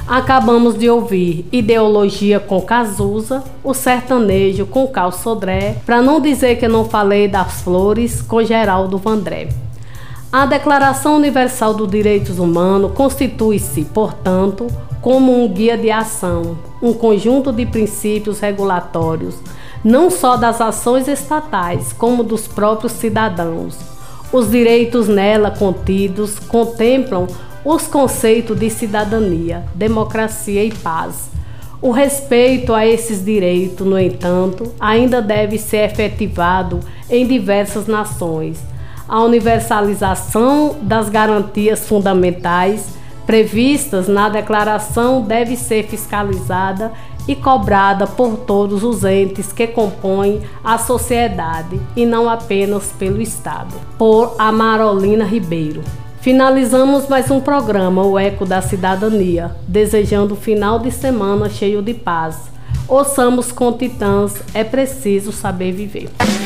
Acabamos de ouvir Ideologia com Cazuza, o Sertanejo com Cal Sodré, para não dizer que eu não falei das Flores com Geraldo Vandré. A Declaração Universal dos Direitos Humanos constitui-se, portanto, como um guia de ação, um conjunto de princípios regulatórios, não só das ações estatais, como dos próprios cidadãos. Os direitos nela contidos contemplam os conceitos de cidadania, democracia e paz. O respeito a esses direitos, no entanto, ainda deve ser efetivado em diversas nações. A universalização das garantias fundamentais previstas na declaração deve ser fiscalizada e cobrada por todos os entes que compõem a sociedade e não apenas pelo Estado. Por Amarolina Ribeiro. Finalizamos mais um programa, o Eco da Cidadania, desejando um final de semana cheio de paz. Ouçamos com Titãs, é preciso saber viver.